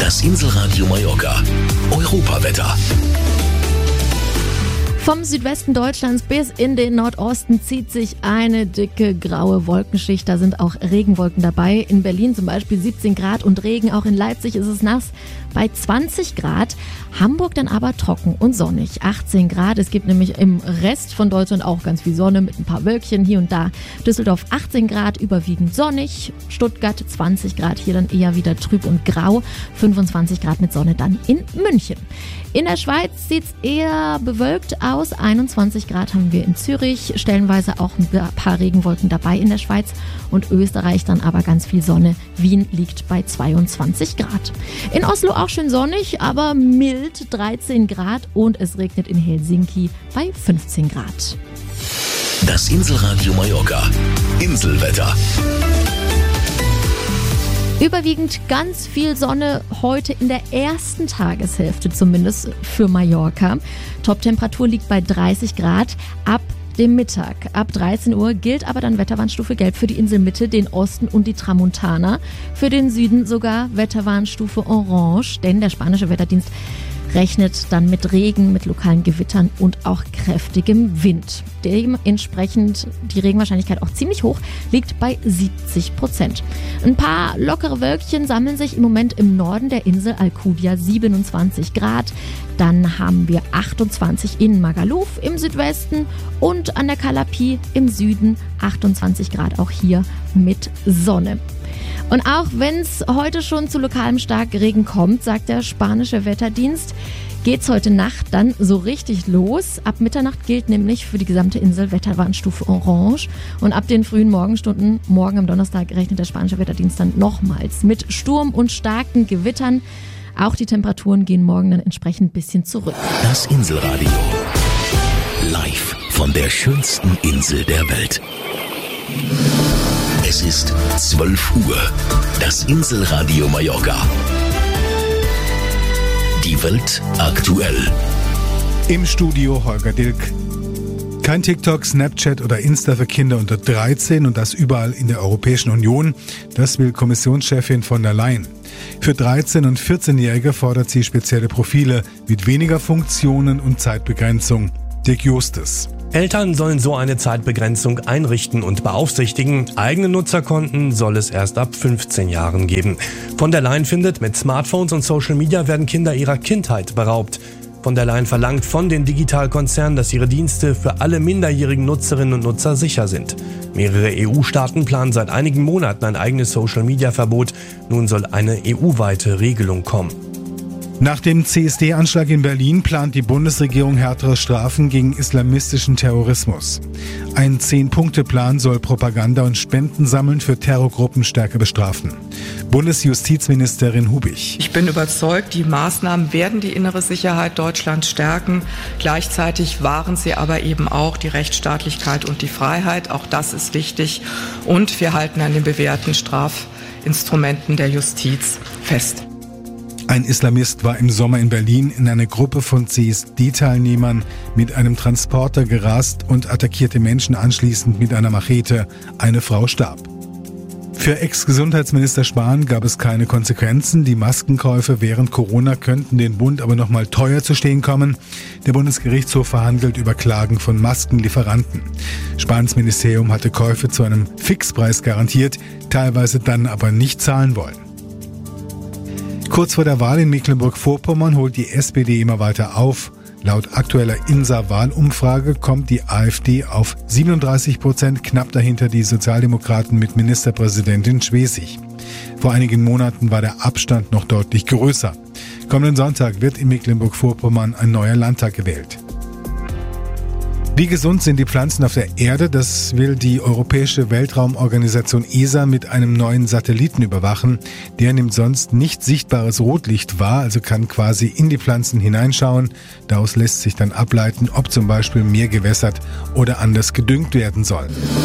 Das Inselradio Mallorca. Europawetter. Vom Südwesten Deutschlands bis in den Nordosten zieht sich eine dicke graue Wolkenschicht. Da sind auch Regenwolken dabei. In Berlin zum Beispiel 17 Grad und Regen. Auch in Leipzig ist es nass bei 20 Grad. Hamburg dann aber trocken und sonnig. 18 Grad. Es gibt nämlich im Rest von Deutschland auch ganz viel Sonne mit ein paar Wölkchen hier und da. Düsseldorf 18 Grad, überwiegend sonnig. Stuttgart 20 Grad, hier dann eher wieder trüb und grau. 25 Grad mit Sonne dann in München. In der Schweiz sieht es eher bewölkt aus. 21 Grad haben wir in Zürich, stellenweise auch ein paar Regenwolken dabei in der Schweiz und Österreich dann aber ganz viel Sonne. Wien liegt bei 22 Grad. In Oslo auch schön sonnig, aber mild 13 Grad und es regnet in Helsinki bei 15 Grad. Das Inselradio Mallorca. Inselwetter. Überwiegend ganz viel Sonne heute in der ersten Tageshälfte zumindest für Mallorca. Toptemperatur liegt bei 30 Grad ab dem Mittag. Ab 13 Uhr gilt aber dann Wetterwarnstufe Gelb für die Inselmitte, den Osten und die Tramontana. Für den Süden sogar Wetterwarnstufe Orange, denn der spanische Wetterdienst rechnet dann mit Regen, mit lokalen Gewittern und auch kräftigem Wind. Dementsprechend die Regenwahrscheinlichkeit auch ziemlich hoch, liegt bei 70%. Ein paar lockere Wölkchen sammeln sich im Moment im Norden der Insel Alcudia, 27 Grad. Dann haben wir 28 in Magaluf im Südwesten und an der Calapi im Süden 28 Grad, auch hier mit Sonne. Und auch wenn es heute schon zu lokalem Starkregen kommt, sagt der spanische Wetterdienst, geht's heute Nacht dann so richtig los. Ab Mitternacht gilt nämlich für die gesamte Insel Wetterwarnstufe Orange. Und ab den frühen Morgenstunden, morgen am Donnerstag, rechnet der spanische Wetterdienst dann nochmals mit Sturm und starken Gewittern. Auch die Temperaturen gehen morgen dann entsprechend ein bisschen zurück. Das Inselradio. Live von der schönsten Insel der Welt. Es ist 12 Uhr. Das Inselradio Mallorca. Die Welt aktuell. Im Studio Holger Dilk. Kein TikTok, Snapchat oder Insta für Kinder unter 13 und das überall in der Europäischen Union. Das will Kommissionschefin von der Leyen. Für 13- und 14-Jährige fordert sie spezielle Profile mit weniger Funktionen und Zeitbegrenzung. Dirk Justus. Eltern sollen so eine Zeitbegrenzung einrichten und beaufsichtigen. Eigene Nutzerkonten soll es erst ab 15 Jahren geben. Von der Leyen findet, mit Smartphones und Social Media werden Kinder ihrer Kindheit beraubt. Von der Leyen verlangt von den Digitalkonzernen, dass ihre Dienste für alle minderjährigen Nutzerinnen und Nutzer sicher sind. Mehrere EU-Staaten planen seit einigen Monaten ein eigenes Social-Media-Verbot. Nun soll eine EU-weite Regelung kommen. Nach dem CSD-Anschlag in Berlin plant die Bundesregierung härtere Strafen gegen islamistischen Terrorismus. Ein 10-Punkte-Plan soll Propaganda und Spenden sammeln für Terrorgruppen stärker bestrafen. Bundesjustizministerin Hubich. Ich bin überzeugt, die Maßnahmen werden die innere Sicherheit Deutschlands stärken. Gleichzeitig wahren sie aber eben auch die Rechtsstaatlichkeit und die Freiheit. Auch das ist wichtig. Und wir halten an den bewährten Strafinstrumenten der Justiz fest. Ein Islamist war im Sommer in Berlin in eine Gruppe von CSD-Teilnehmern mit einem Transporter gerast und attackierte Menschen anschließend mit einer Machete. Eine Frau starb. Für Ex-Gesundheitsminister Spahn gab es keine Konsequenzen. Die Maskenkäufe während Corona könnten den Bund aber noch mal teuer zu stehen kommen. Der Bundesgerichtshof verhandelt über Klagen von Maskenlieferanten. Spahns Ministerium hatte Käufe zu einem Fixpreis garantiert, teilweise dann aber nicht zahlen wollen. Kurz vor der Wahl in Mecklenburg-Vorpommern holt die SPD immer weiter auf. Laut aktueller INSA-Wahlumfrage kommt die AfD auf 37%, knapp dahinter die Sozialdemokraten mit Ministerpräsidentin Schwesig. Vor einigen Monaten war der Abstand noch deutlich größer. Kommenden Sonntag wird in Mecklenburg-Vorpommern ein neuer Landtag gewählt. Wie gesund sind die Pflanzen auf der Erde? Das will die Europäische Weltraumorganisation ESA mit einem neuen Satelliten überwachen. Der nimmt sonst nicht sichtbares Rotlicht wahr, also kann quasi in die Pflanzen hineinschauen. Daraus lässt sich dann ableiten, ob zum Beispiel mehr gewässert oder anders gedüngt werden soll.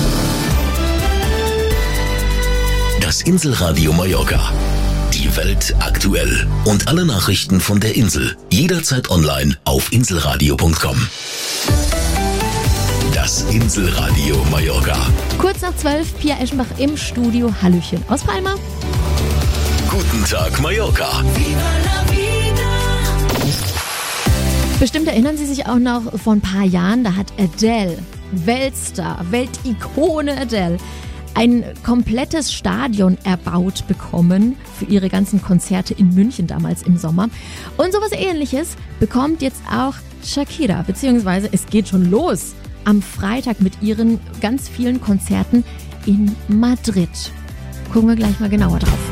Das Inselradio Mallorca. Die Welt aktuell. Und alle Nachrichten von der Insel. Jederzeit online auf inselradio.com. Das Inselradio Mallorca. Kurz nach 12, Pia Eschenbach im Studio. Hallöchen aus Palma. Guten Tag Mallorca. Bestimmt erinnern Sie sich auch noch, vor ein paar Jahren, da hat Adele, Weltstar, Weltikone Adele, ein komplettes Stadion erbaut bekommen für ihre ganzen Konzerte in München damals im Sommer. Und sowas Ähnliches bekommt jetzt auch Shakira, beziehungsweise es geht schon los am Freitag mit ihren ganz vielen Konzerten in Madrid. Gucken wir gleich mal genauer drauf.